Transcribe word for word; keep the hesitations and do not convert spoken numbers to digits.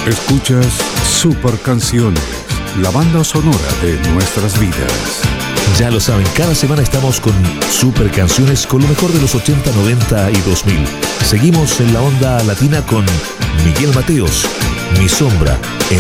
Escuchas Super Canciones, la banda sonora de nuestras vidas. Ya lo saben, cada semana estamos con Super Canciones con lo mejor de los ochenta, noventa y dos mil. Seguimos en la onda latina con Miguel Mateos, Mi Sombra, en